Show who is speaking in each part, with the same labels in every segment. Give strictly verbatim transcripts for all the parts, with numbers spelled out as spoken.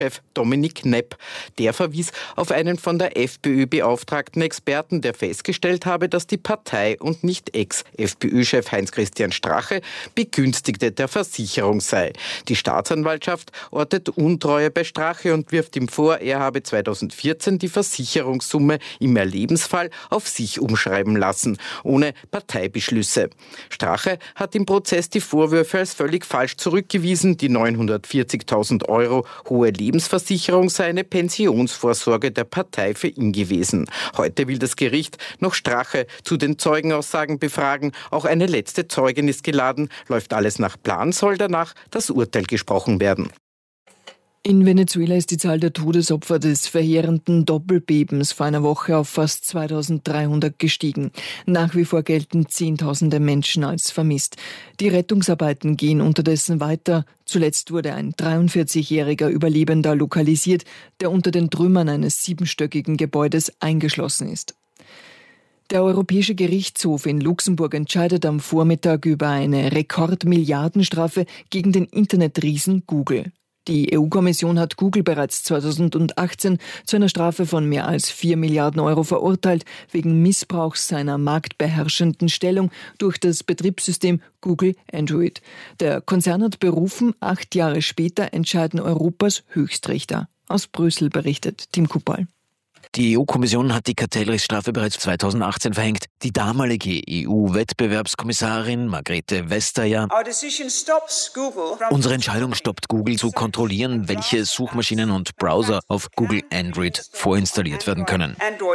Speaker 1: Chef Dominik Nepp. Der verwies auf einen von der FPÖ beauftragten Experten, der festgestellt habe, dass die Partei und nicht Ex-FPÖ-Chef Heinz-Christian Strache Begünstigte der Versicherung sei. Die Staatsanwaltschaft ortet Untreue bei Strache und wirft ihm vor, er habe zweitausendvierzehn die Versicherungssumme im Erlebensfall auf sich umschreiben lassen, ohne Parteibeschlüsse. Strache hat im Prozess die Vorwürfe als völlig falsch zurückgewiesen. Die neunhundertvierzigtausend Euro hohe Lebensversicherung sei eine Pensionsvorsorge der Partei für ihn gewesen. Heute will das Gericht noch Strache zu den Zeugenaussagen befragen. Auch eine letzte Zeugin ist geladen. Läuft alles nach Plan, soll danach das Urteil gesprochen werden.
Speaker 2: In Venezuela ist die Zahl der Todesopfer des verheerenden Doppelbebens vor einer Woche auf fast zweitausenddreihundert gestiegen. Nach wie vor gelten Zehntausende Menschen als vermisst. Die Rettungsarbeiten gehen unterdessen weiter. Zuletzt wurde ein dreiundvierzigjähriger Überlebender lokalisiert, der unter den Trümmern eines siebenstöckigen Gebäudes eingeschlossen ist. Der Europäische Gerichtshof in Luxemburg entscheidet am Vormittag über eine Rekordmilliardenstrafe gegen den Internetriesen Google. Die E U-Kommission hat Google bereits zweitausendachtzehn zu einer Strafe von mehr als vier Milliarden Euro verurteilt, wegen Missbrauchs seiner marktbeherrschenden Stellung durch das Betriebssystem Google Android. Der Konzern hat berufen, acht Jahre später entscheiden Europas Höchstrichter. Aus Brüssel berichtet Tim Kupal.
Speaker 3: Die E U-Kommission hat die Kartellrechtsstrafe bereits zweitausendachtzehn verhängt. Die damalige E U-Wettbewerbskommissarin Margrethe Vestager: Unsere Entscheidung stoppt Google zu kontrollieren, welche Suchmaschinen und Browser auf Google Android vorinstalliert werden können.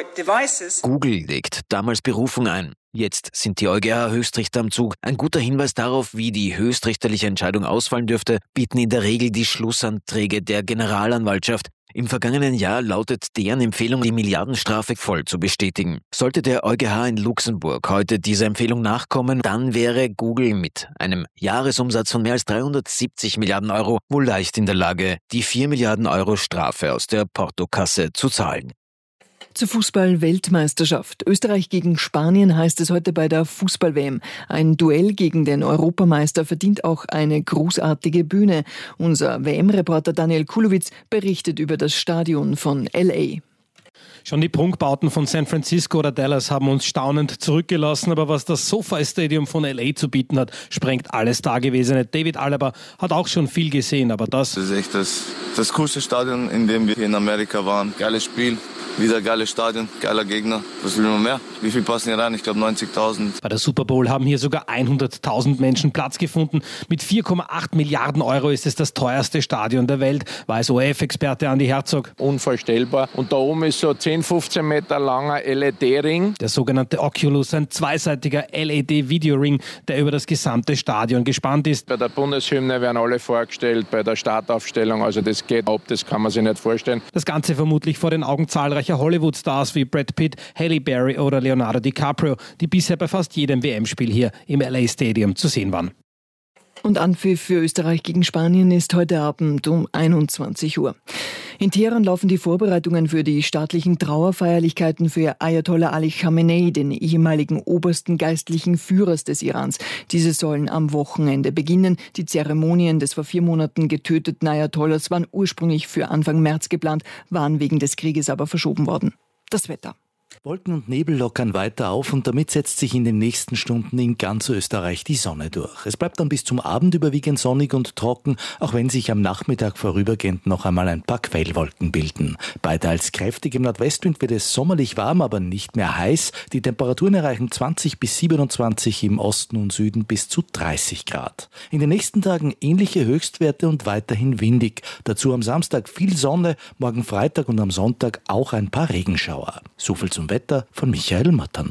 Speaker 3: Google legt damals Berufung ein. Jetzt sind die EuGH-Höchstrichter am Zug. Ein guter Hinweis darauf, wie die höchstrichterliche Entscheidung ausfallen dürfte, bieten in der Regel die Schlussanträge der Generalanwaltschaft. Im vergangenen Jahr lautet deren Empfehlung, die Milliardenstrafe voll zu bestätigen. Sollte der EuGH in Luxemburg heute dieser Empfehlung nachkommen, dann wäre Google mit einem Jahresumsatz von mehr als dreihundertsiebzig Milliarden Euro wohl leicht in der Lage, die vier Milliarden Euro Strafe aus der Portokasse zu zahlen.
Speaker 2: Zur Fußball-Weltmeisterschaft. Österreich gegen Spanien heißt es heute bei der Fußball-W M. Ein Duell gegen den Europameister verdient auch eine großartige Bühne. Unser W M-Reporter Daniel Kulowitz berichtet über das Stadion von L A.
Speaker 4: Schon die Prunkbauten von San Francisco oder Dallas haben uns staunend zurückgelassen, aber was das SoFi Stadium von L A zu bieten hat, sprengt alles Dagewesene. David Alaba hat auch schon viel gesehen, aber das...
Speaker 5: Das ist echt das, das coolste Stadion, in dem wir hier in Amerika waren. Geiles Spiel. Wieder geiles Stadion, geiler Gegner. Was will man mehr? Wie viel passen hier rein? Ich glaube neunzigtausend.
Speaker 4: Bei der Super Bowl haben hier sogar hunderttausend Menschen Platz gefunden. Mit vier Komma acht Milliarden Euro ist es das teuerste Stadion der Welt, weiß O R F-Experte Andi Herzog.
Speaker 6: Unvorstellbar. Und da oben ist so zehn, fünfzehn Meter langer L E D-Ring.
Speaker 4: Der sogenannte Oculus, ein zweiseitiger L E D-Videoring, der über das gesamte Stadion gespannt ist.
Speaker 6: Bei der Bundeshymne werden alle vorgestellt, bei der Startaufstellung. Also das geht ab, das kann man sich nicht vorstellen.
Speaker 4: Das Ganze vermutlich vor den Augen zahlreicher Hollywood-Stars wie Brad Pitt, Halle Berry oder Leonardo DiCaprio, die bisher bei fast jedem W M-Spiel hier im L A Stadium zu sehen waren.
Speaker 2: Und Anpfiff für Österreich gegen Spanien ist heute Abend um einundzwanzig Uhr. In Teheran laufen die Vorbereitungen für die staatlichen Trauerfeierlichkeiten für Ayatollah Ali Khamenei, den ehemaligen obersten geistlichen Führers des Irans. Diese sollen am Wochenende beginnen. Die Zeremonien des vor vier Monaten getöteten Ayatollahs waren ursprünglich für Anfang März geplant, waren wegen des Krieges aber verschoben worden. Das Wetter.
Speaker 7: Wolken und Nebel lockern weiter auf und damit setzt sich in den nächsten Stunden in ganz Österreich die Sonne durch. Es bleibt dann bis zum Abend überwiegend sonnig und trocken, auch wenn sich am Nachmittag vorübergehend noch einmal ein paar Quellwolken bilden. Bei teils kräftigem Nordwestwind wird es sommerlich warm, aber nicht mehr heiß. Die Temperaturen erreichen zwanzig bis siebenundzwanzig, im Osten und Süden bis zu dreißig Grad. In den nächsten Tagen ähnliche Höchstwerte und weiterhin windig. Dazu am Samstag viel Sonne, morgen Freitag und am Sonntag auch ein paar Regenschauer. So viel zum Wetter von Michael Mattern.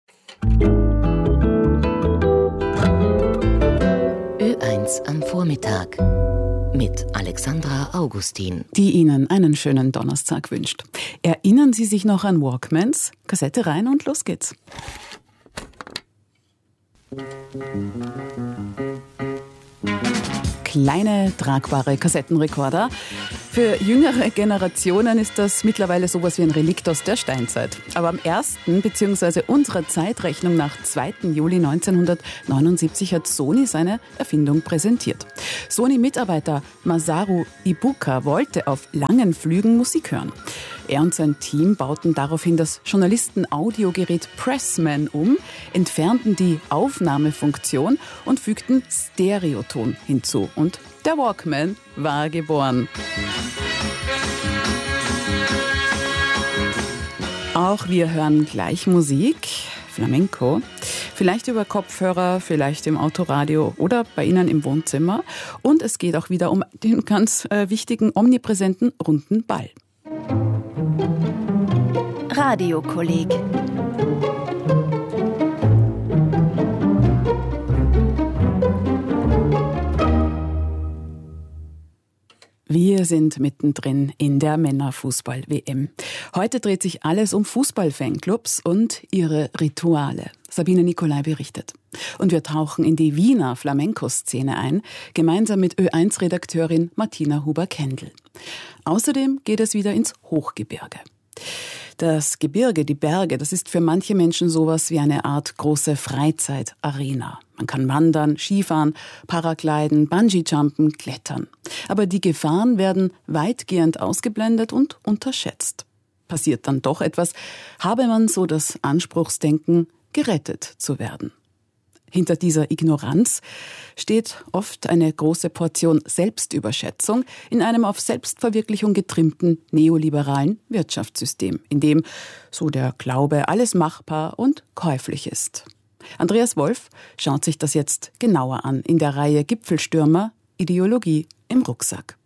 Speaker 8: Ö eins am Vormittag mit Alexandra Augustin,
Speaker 9: die Ihnen einen schönen Donnerstag wünscht. Erinnern Sie sich noch an Walkmans? Kassette rein und los geht's. kleine, tragbare Kassettenrekorder. Für jüngere Generationen ist das mittlerweile sowas wie ein Relikt aus der Steinzeit. Aber am ersten bzw. unserer Zeitrechnung nach zweiten Juli neunzehnhundertneunundsiebzig hat Sony seine Erfindung präsentiert. Sony-Mitarbeiter Masaru Ibuka wollte auf langen Flügen Musik hören. Er und sein Team bauten daraufhin das Journalisten-Audiogerät Pressman um, entfernten die Aufnahmefunktion und fügten Stereoton hinzu. Und der Walkman war geboren. Auch wir hören gleich Musik, Flamenco. Vielleicht über Kopfhörer, vielleicht im Autoradio oder bei Ihnen im Wohnzimmer. Und es geht auch wieder um den ganz äh, wichtigen, omnipräsenten runden Ball.
Speaker 10: Radiokolleg.
Speaker 9: Wir sind mittendrin in der Männerfußball-W M. Heute dreht sich alles um Fußball-Fanclubs und ihre Rituale. Sabine Nicolai berichtet. Und wir tauchen in die Wiener Flamenco-Szene ein, gemeinsam mit Ö eins Redakteurin Martina Huber-Kendl. Außerdem geht es wieder ins Hochgebirge. Das Gebirge, die Berge, das ist für manche Menschen sowas wie eine Art große Freizeitarena. Man kann wandern, Skifahren, Paragliden, Bungee-Jumpen, klettern. Aber die Gefahren werden weitgehend ausgeblendet und unterschätzt. Passiert dann doch etwas, habe man so das Anspruchsdenken, gerettet zu werden. Hinter dieser Ignoranz steht oft eine große Portion Selbstüberschätzung in einem auf Selbstverwirklichung getrimmten neoliberalen Wirtschaftssystem, in dem, so der Glaube, alles machbar und käuflich ist. Andreas Wolf schaut sich das jetzt genauer an in der Reihe Gipfelstürmer, Ideologie im Rucksack.